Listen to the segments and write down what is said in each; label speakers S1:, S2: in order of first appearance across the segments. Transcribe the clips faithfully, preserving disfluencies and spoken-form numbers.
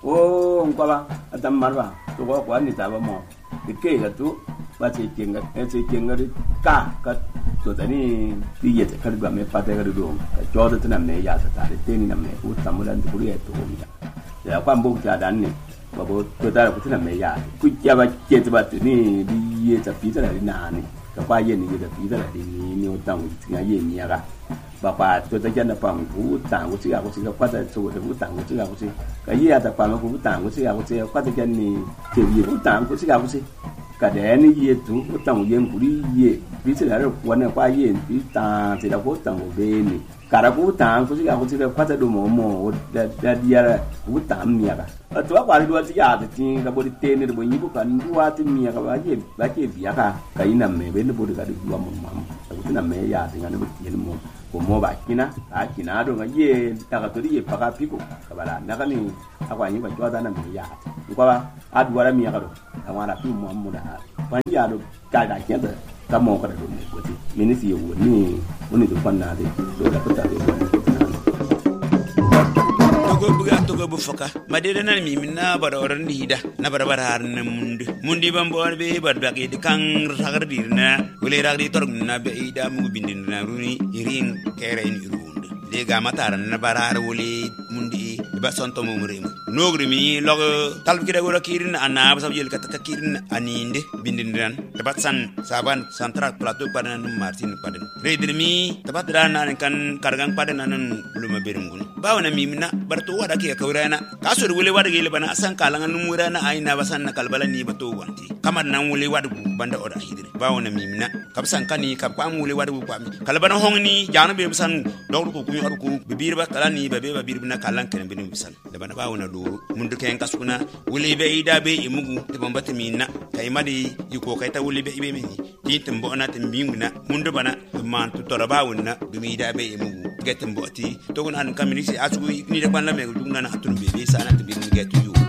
S1: o ngwa atam marba to ko ko ni ta ba mo ke ga tu ba ce kenga ce kenga ka ka to tani ti ye ka ga me pa te ga do ka jo de tana me ya ta ta te ni na me u tamu dan tu ye to mi ya kwa mbu ta dan ni ba bo to ta ku tana me ya ku ya ba ke ta ba ni di ye ta pi ta ni na ni ka kwa ye ni ye ta pi ta ni ni o tang ti ga ye mi ya ga ba pa to ta jana pa mu tang ku ti ga ku ti ga kwa ta so de mu tang ku ti ga ku ti ka ye ta pa ma ku tang ku ti ga ku ti kwa ta jan ni ke ye ku tang ku ti ga ku ti cả đẻ nó ye tu có tàu ye của đi ye ví dụ là quán này qua ye ví ta thì là có tàu bên này cả là có tàu có gì cả có gì là qua tới đồ mỏ mỏ đã đã đi ra có tàu mía cả ở chỗ qua đi đua thì à thì là body tên này body như có cần đua thì mía cả vậy vậy cái việc cả cái nằm mẹ bên nó body cả được đua mỏng mỏng cái nằm mẹ ya thì nó body tiền mỏng của mua bạc kina à kina đồ cái ye ta cái tôi đi bạc cái pico các bạn là cái này aku ini baca ada nama ya, bukan ada dua orang yang ada, kamu ada tu mau muda, banyak ada kada kita, kamu kada dulu, berarti ini sih ini ini tu pun ada, sudah kita ada.
S2: Togo buga togo bufaka, madira na mi minna bara oran dida, na bara bara har na mundi, mundi bambor be bar bagi dikang ragar dirna, wile ragdi torg na be ida mu bindin na runi irin kere in irund. Lega mataran na bara har wile mundi. Ba sonto mo murem nogri mi log talb kida gora kirin ana ba sabjel kata kirin aninde bindindan tabat san saban central plateau padan martin padan redir mi tabat dana kan kargang padan nan uluma berungun bawna mi mina barto wada ke kawrana kasur wule wada gele bana san kalangan murana aina basan na kalbala ni bato wanti kamar nan wule wada banda oda hidri bawna mi mina kabsan kani kap kwam wule wada kwam kalbana hongni janu be basan dogru ko kumi ko bibir ba kalani ba be ba birbina kalan kan bin misal da bana bawuna do mundu ken kasuna wuli be ida be imugu te bombata minna kay madi yiko kay ta wuli be ibe mini tin bo na tin binguna mundu bana man to tora bawuna dumi ida be imugu getem boti to gon an kamini asu ni de banla me dugna na atun be be sana te bin getu yu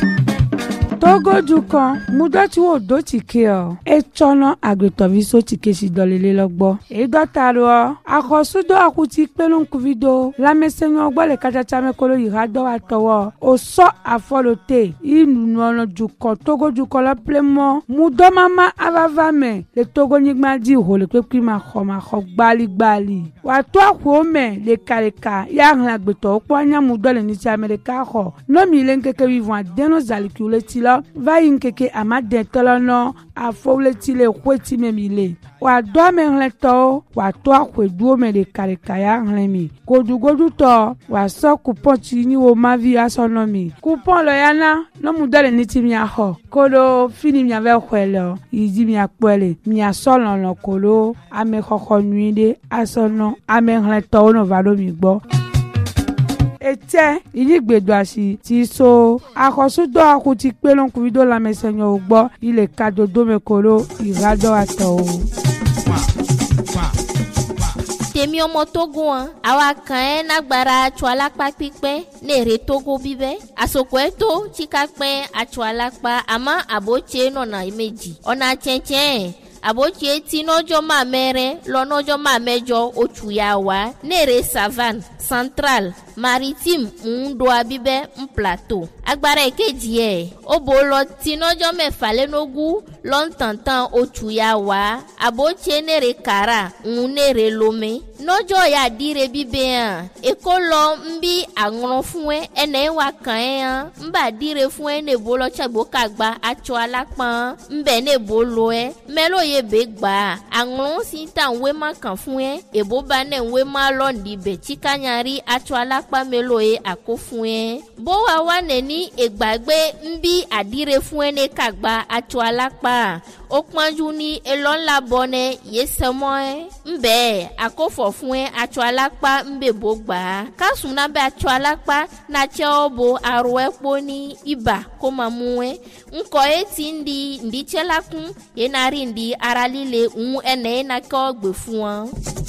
S3: Togo dukan mudati wo do tike o e chono agretoviso tike si dolele logbo e dotaro akosu do akuti pelon kuvido la mesenyo ogbo le kachacha me kolo irado atowo o so afolote inu no dukan Togo dukan la plemo mudo mama avava me le Togo nigma di ho le pepi ma kho ma kho gbali gbali wa to akwo me le kaleka ya ran agbeto opo anya mudo le ni ti America kho no mi le nkeke vivant deno zalikule ti va inkeke amade tolono afowleti le kweti memile wa do menleto wa to akwedu me de karikaya nlemi godugodu to wa so coupon ti ni wo mavi asonomi coupon lo yana no mudale ni ti mi aho kolo fini mi ave kwelo idi mi apele mi asolon lo kolo ame kokko nuide asono ame nleto no valo mi gbo ete iligbedo asi ti so akosudo akuti pelon kuvido la mesenyo ogbo ile kadodo mekolo irado ato
S4: tèmi ọmọ Togo an àwa kan ẹ nagbara atsọ alakpa pípẹ́ nèrè Togo bíbẹ́ àsopọ̀ ẹ tó tsika pẹ́ atsọ alakpa àmọ́ àbótse nọ̀nà méjì ọ̀nà tsẹ̀tsẹ̀ àbótse tí nọ́jọ́ máa mẹ́rẹ́ lọ́nọ́jọ́ máa mẹ́jọ oṣù yà wá nèrè savane central maritime ń do abíbẹ́ ń plateau agbára èkejì ẹ̀ ó bò lọ tí nọ́jọ́ mẹ́fà lẹ́nogún lọ́ntàntàn oṣù yà wá àbótse nèrè kàrà ń nèrè lomé nọ́jọ́ yà dire bíbẹ́ hàn èkó lọ ń bí àrùn fún ẹ ẹnẹ́ wà kàn ẹ́ hàn ń bà dire fún ẹ nèbó lọ tsàgbó kàgbà atsọ alápọ̀n ń bẹ̀ nèbó lọ ẹ mẹ́lò yẹ bẹ́ gbà àrùn sí ta ń wé má kàn fún ẹ èbó bá nẹ̀ ń wé má lọ́ọ̀dì bẹ̀ tíkanyari atsọ alápá mẹ́lò yẹ àkó fún ẹ bó wa wà nẹ̀ ní ìgbàgbé ń bí àdire fún ẹ ní kàgbà atsọ alápá ó pọ́njú ní elọ́ńlá bọ́nẹ yé sẹ́mọ́ ẹ ń bẹ́ẹ̀ àkófọ̀ fún ẹ atsọ alápá ń bẹ̀ bó gbà á kásùn náà bẹ́ atsọ alápá náà tsẹ́ ọ bo arọ ẹ kpó ní ibà kó máa mú ẹ ńkọ ẹ ti ń di ǹdí tsẹ́ la kún yẹn náà rí ǹdí ara líle ń ẹnẹ́ yẹn náà kẹ́ ọ gbè fún ọ.